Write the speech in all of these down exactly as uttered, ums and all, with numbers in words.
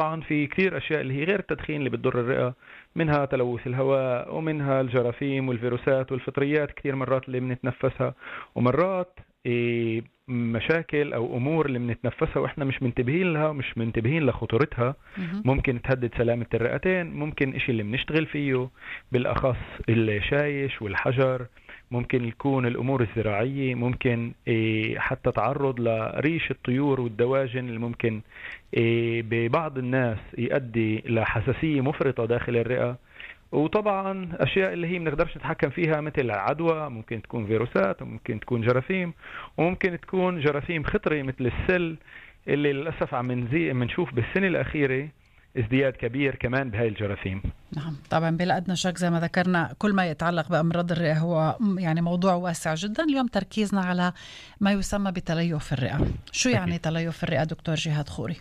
طبعا في كثير أشياء اللي هي غير التدخين اللي بتضر الرئة، منها تلوث الهواء ومنها الجراثيم والفيروسات والفطريات كثير مرات اللي بنتنفسها، ومرات إيه مشاكل أو أمور اللي بنتنفسها وإحنا مش منتبهين لها ومش منتبهين لخطورتها مهم. ممكن تهدد سلامة الرئتين. ممكن إشي اللي بنشتغل فيه بالأخص الشايش والحجر، ممكن يكون الأمور الزراعية، ممكن إيه حتى تعرض لريش الطيور والدواجن اللي ممكن إيه ببعض الناس يؤدي لحساسية مفرطة داخل الرئة. وطبعا أشياء اللي هي بنقدرش نتحكم فيها مثل العدوى، ممكن تكون فيروسات وممكن تكون جراثيم، وممكن تكون جراثيم خطرة مثل السل اللي للأسف عم نزي منشوف بالسنة الأخيرة ازدياد كبير كمان بهاي الجراثيم. نعم طبعا بلا أدنى شك زي ما ذكرنا كل ما يتعلق بأمراض الرئة هو يعني موضوع واسع جدا. اليوم تركيزنا على ما يسمى بتليف الرئة. شو يعني تليف الرئة دكتور جهاد خوري؟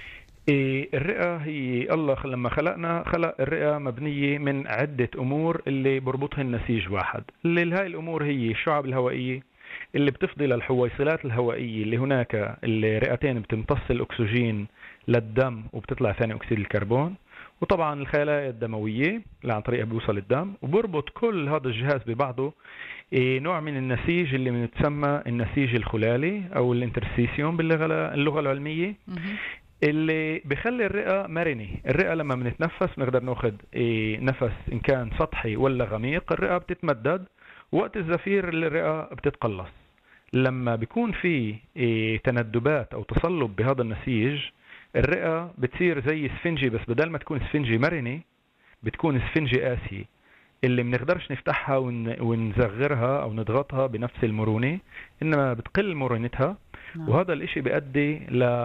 إيه الرئة هي الله لما خلقنا خلق الرئة مبنية من عدة أمور اللي بربطهن نسيج واحد، اللي هاي الأمور هي الشعب الهوائية اللي بتفضي للحويصلات الهوائية اللي هناك الرئتين بتمتص الأكسجين للدم وبتطلع ثاني أكسيد الكربون، وطبعا الخلايا الدموية اللي عن طريقها بيوصل الدم، وبربط كل هذا الجهاز ببعضه إيه نوع من النسيج اللي بنتسمى النسيج الخلالي أو الانترستيسيوم باللغة العلمية، مهم. اللي بيخلي الرئة مرنة. الرئة لما بنتنفس بنقدر ناخد إيه نفس إن كان سطحي ولا غميق، الرئة بتتمدد، وقت الزفير الرئة بتتقلص. لما بيكون في إيه تندبات أو تصلب بهذا النسيج، الرئة بتصير زي سفنجي، بس بدل ما تكون سفنجي مرنة بتكون سفنجي قاسية اللي منقدرش نفتحها ون- ونزغرها أو نضغطها بنفس المرونة، إنما بتقل مرونتها. نعم. وهذا الاشي بيؤدي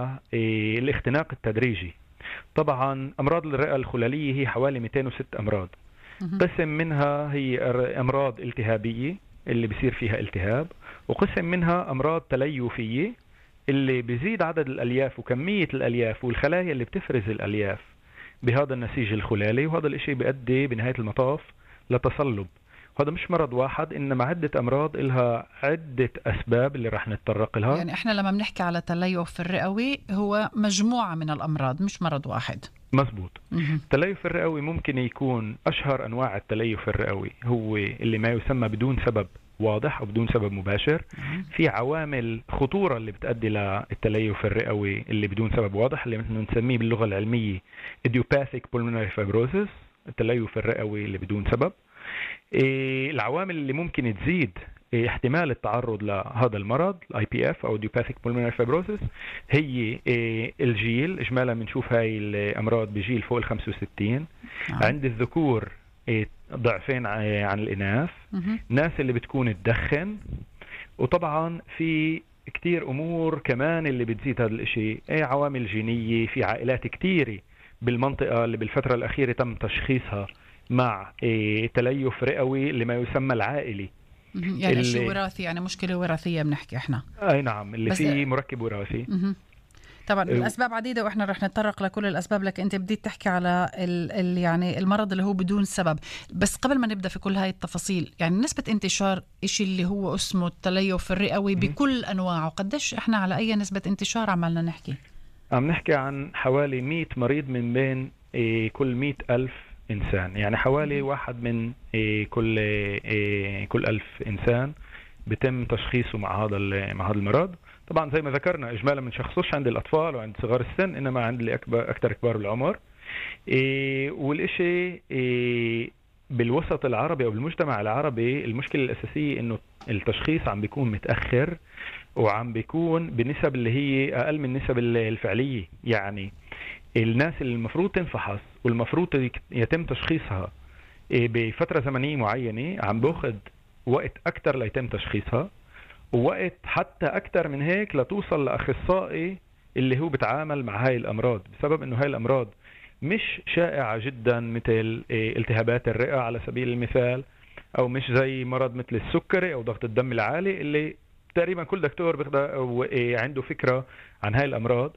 للاختناق التدريجي. طبعا امراض الرئة الخلالية هي حوالي مئتين وستة امراض، مهم. قسم منها هي امراض التهابية اللي بيصير فيها التهاب، وقسم منها امراض تليفية اللي بيزيد عدد الالياف وكمية الالياف والخلايا اللي بتفرز الالياف بهذا النسيج الخلالي، وهذا الاشي بيؤدي بنهاية المطاف لتصلب. هذا مش مرض واحد، إنما عدة أمراض إلها عدة أسباب اللي رح نتطرق لها. يعني إحنا لما بنحكي على تليف الرئوي هو مجموعة من الأمراض مش مرض واحد. مزبوط. مهم. التليف الرئوي ممكن يكون أشهر أنواع التليف الرئوي هو اللي ما يسمى بدون سبب واضح أو بدون سبب مباشر. مهم. في عوامل خطورة اللي بتؤدي للتليف الرئوي اللي بدون سبب واضح، اللي مثل نسميه باللغة العلمية idiopathic pulmonary fibrosis، التليف الرئوي اللي بدون سبب. إيه العوامل اللي ممكن تزيد إيه احتمال التعرض لهذا المرض الاي بي اف او Idiopathic Pulmonary Fibrosis هي إيه الجيل. اجمالا بنشوف هاي الامراض بجيل فوق ال خمسة وستين. نعم. عند الذكور إيه ضعفين عن الاناث، مهم. ناس اللي بتكون تدخن، وطبعا في كتير امور كمان اللي بتزيد هذا الاشي. ايه عوامل جينية في عائلات كتيرة بالمنطقة اللي بالفترة الاخيرة تم تشخيصها مع إيه تليف رئوي اللي ما يسمى العائلي. مهم. يعني شيء اللي وراثي، يعني مشكلة وراثية بنحكي إحنا. اي نعم اللي بس- فيه مركب وراثي. مهم. طبعا أيوه. الأسباب عديدة وإحنا رح نتطرق لكل الأسباب، لكن أنت بديت تحكي على ال ال يعني المرض اللي هو بدون سبب. بس قبل ما نبدأ في كل هاي التفاصيل، يعني نسبة انتشار إشي اللي هو اسمه التليف الرئوي مهم. بكل أنواعه قديش إحنا على أي نسبة انتشار عمالنا نحكي؟ عم نحكي عن حوالي مئة مريض من بين إيه كل مئة ألف إنسان، يعني حوالي واحد من إيه كل إيه كل ألف إنسان بتم تشخيصه مع هذا ال- مع هذا المرض. طبعا زي ما ذكرنا إجمالا ما بنشخصوش عند الأطفال وعند صغار السن، إنما عند اللي أكبر أكثر كبار العمر. إيه والإشي إيه بالوسط العربي أو بالمجتمع العربي المشكلة الأساسية إنه التشخيص عم بيكون متأخر، وعم بيكون بنسب اللي هي أقل من النسب الفعلية. يعني الناس اللي المفروض تنفحص والمفروض يتم تشخيصها إيه بفترة زمنية معينة عم باخد وقت أكتر ليتم تشخيصها، ووقت حتى أكتر من هيك لتوصل لأخصائي اللي هو بتعامل مع هاي الأمراض، بسبب إنه هاي الأمراض مش شائعة جدا مثل إيه التهابات الرئة على سبيل المثال، أو مش زي مرض مثل السكري أو ضغط الدم العالي اللي تقريبا كل دكتور بيقدر أو إيه عنده فكرة عن هاي الأمراض.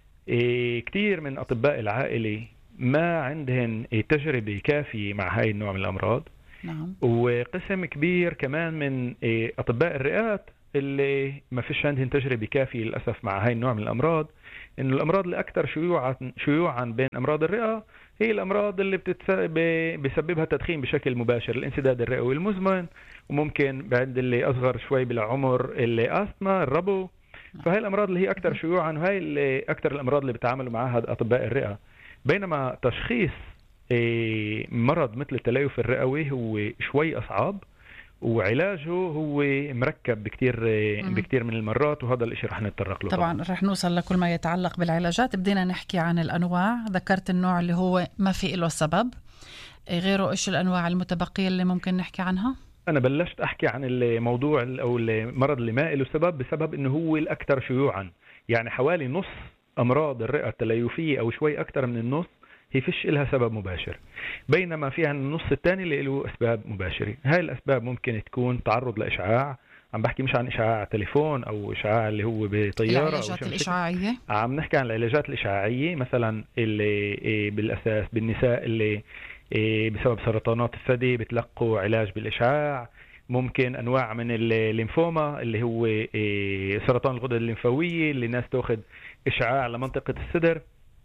إيه كتير من أطباء العائلة ما عندهن إيه تجربة كافية مع هاي النوع من الأمراض. نعم. وقسم كبير كمان من إيه أطباء الرئات اللي ما فيش عندهن تجربة كافية للأسف مع هاي النوع من الأمراض، إنه الأمراض اللي أكثر شيوعا شيوعا بين أمراض الرئة هي الأمراض اللي بتتس... ب- بسببها التدخين بشكل مباشر، الانسداد الرئوي المزمن، وممكن بعد اللي أصغر شوي بالعمر اللي أستما الربو. فهي الأمراض اللي هي أكثر شيوعا، وهي اللي أكثر الأمراض اللي بتعاملوا معها أطباء الرئة. بينما تشخيص إيه، مرض مثل التليف الرئوي هو شوي أصعب، وعلاجه هو مركب بكتير مهم. بكتير من المرات، وهذا الاشي رح نتطرق له طبعا. طبعا رح نوصل لكل ما يتعلق بالعلاجات. بدينا نحكي عن الأنواع، ذكرت النوع اللي هو ما في له سبب، غيره إيش الأنواع المتبقية اللي ممكن نحكي عنها؟ انا بلشت احكي عن الموضوع ال- او المرض اللي ما له سبب بسبب انه هو الاكثر شيوعا. يعني حوالي نص امراض الرئه التليفيه او شوي اكثر من النص هي فيش لها سبب مباشر، بينما في عن النص الثاني اللي له اسباب مباشره. هاي الاسباب ممكن تكون تعرض لاشعاع، عم بحكي مش عن اشعاع تليفون او اشعاع اللي هو بطياره او العلاجات شيء من هيك. الإشعاعية. عم نحكي عن العلاجات الاشعاعيه، مثلا اللي إيه بالاساس بالنساء اللي إيه بسبب سرطانات الثدي بتلقوا علاج بالاشعاع. ممكن انواع من الليمفوما اللي هو إيه سرطان الغدد الليمفاويه اللي الناس تاخذ اشعاع لمنطقه الصدر.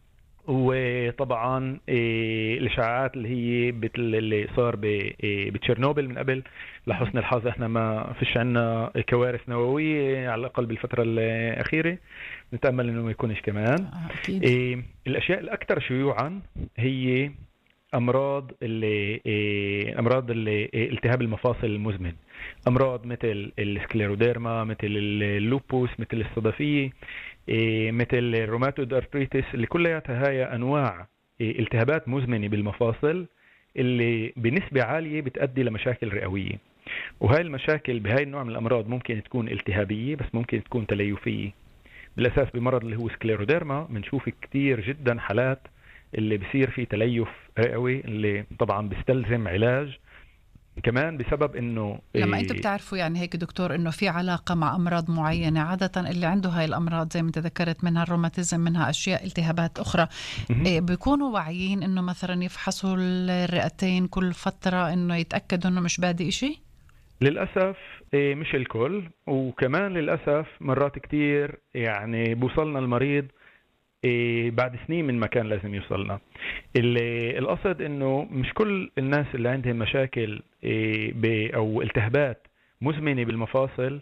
وطبعا إيه الاشعاعات اللي هي بتل اللي صار ب- إيه بتشيرنوبل من قبل. لحسن الحظ احنا ما فيش عنا كوارث نوويه على الاقل بالفتره الاخيره، نتامل انه ما يكونش كمان. آه، أكيد. إيه الاشياء الاكثر شيوعا هي امراض اللي إيه امراض اللي إيه التهاب المفاصل المزمن، امراض مثل السكليروديرما، مثل اللوبوس، مثل الصدفيه، إيه مثل الروماتويد ارتريتس، اللي كلياتها هي انواع إيه التهابات مزمنه بالمفاصل اللي بنسبه عاليه بتؤدي لمشاكل رئويه. وهاي المشاكل بهاي النوع من الامراض ممكن تكون التهابيه بس ممكن تكون تليفيه. بالاساس بمرض اللي هو سكليروديرما بنشوف كتير جدا حالات اللي بصير فيه تليف رئوي اللي طبعا بيستلزم علاج كمان بسبب انه لما انتم إيه بتعرفوا يعني هيك دكتور انه في علاقة مع امراض معينة، عادة اللي عنده هاي الامراض زي ما انت ذكرت منها الروماتيزم منها اشياء التهابات اخرى، مهم. إيه بيكونوا واعيين انه مثلا يفحصوا الرئتين كل فترة انه يتأكدوا انه مش بادي اشي؟ للأسف إيه مش الكل، وكمان للأسف مرات كتير يعني بوصلنا المريض إيه بعد سنين من ما كان لازم يوصلنا. اللي القصد انه مش كل الناس اللي عندهم مشاكل إيه ب- او التهابات مزمنة بالمفاصل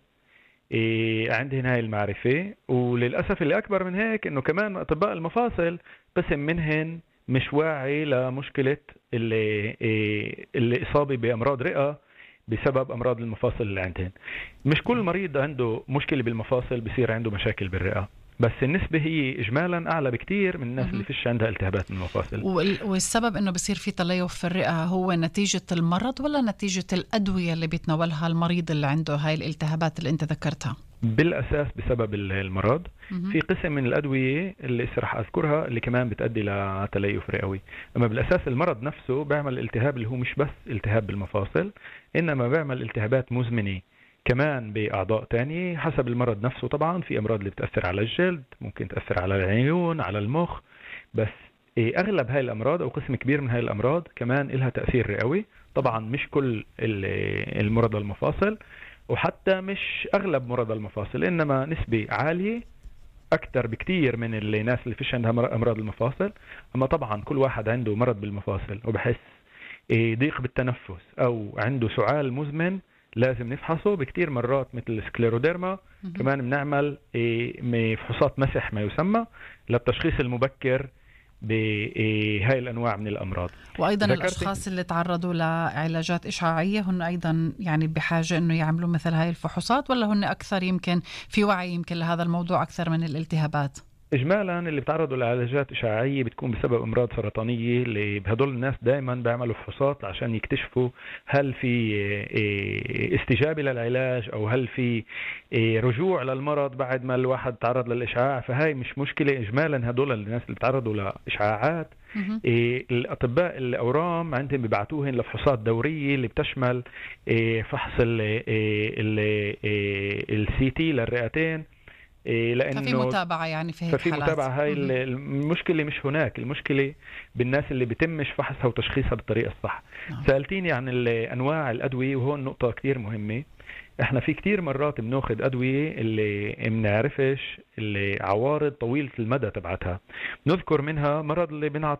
إيه عندهم هاي المعرفة. وللأسف اللي أكبر من هيك إنه كمان أطباء المفاصل قسم منهن مش واعي لمشكلة اللي إيه اللي إصابة بأمراض رئة بسبب أمراض المفاصل اللي عندهن. مش كل مريض عنده مشكلة بالمفاصل بصير عنده مشاكل بالرئة، بس النسبة هي إجمالا أعلى بكتير من الناس اللي مهم. فيش عندها التهابات من المفاصل. وال- والسبب انه بصير في تليف في الرئة هو نتيجة المرض ولا نتيجة الأدوية اللي بيتناولها المريض اللي عنده هاي الالتهابات اللي انت ذكرتها؟ بالأساس بسبب المرض. مهم. في قسم من الأدوية اللي راح أذكرها اللي كمان بتؤدي لتليف رئوي. أما بالأساس المرض نفسه بيعمل التهاب اللي هو مش بس التهاب بالمفاصل، إنما بيعمل التهابات مزمنة كمان بأعضاء تانية حسب المرض نفسه. طبعا في أمراض اللي بتأثر على الجلد، ممكن تأثر على العيون، على المخ، بس إيه أغلب هاي الأمراض أو قسم كبير من هاي الأمراض كمان إلها تأثير رئوي. طبعا مش كل ال- المرضى المفاصل، وحتى مش أغلب مرضى المفاصل، إنما نسبة عالية أكثر بكتير من الناس اللي فيش عندها مر- أمراض المفاصل. أما طبعا كل واحد عنده مرض بالمفاصل وبحس إيه ضيق بالتنفس أو عنده سعال مزمن لازم نفحصه بكتير مرات مثل السكليروديرما. مهم. كمان بنعمل إيه م- فحوصات مسح ما يسمى للتشخيص المبكر بهاي الأنواع من الأمراض. وأيضا ذكرت الأشخاص اللي تعرضوا لعلاجات إشعاعية هن أيضا يعني بحاجة أنه يعملوا مثل هاي الفحوصات، ولا هن أكثر يمكن في وعي يمكن لهذا الموضوع أكثر من الالتهابات؟ اجمالا اللي بتعرضوا لعلاجات اشعاعيه بتكون بسبب امراض سرطانيه، اللي بهدول الناس دائما بيعملوا فحوصات عشان يكتشفوا هل في إيه، استجابه للعلاج او هل في إيه، رجوع للمرض بعد ما الواحد تعرض للاشعاع. فهاي مش مشكله. اجمالا هدول الناس اللي بتعرضوا لاشعاعات مهم. إيه، الاطباء الاورام عندهم ببعتوهن لفحوصات دوريه اللي بتشمل إيه، فحص السي تي للرئتين، إيه، ففي لانه متابعة يعني في هيك ففي حالات. متابعة. هاي مهم. المشكلة مش هناك، المشكلة بالناس اللي بتمش فحصها وتشخيصها بالطريقة الصح. نعم. سألتيني عن أنواع الأدوية وهون نقطة كتير مهمة. احنا في كتير مرات بناخد ادوية اللي منعرفش اللي عوارض طويلة المدى تبعتها. نذكر منها مرض اللي بنعطيه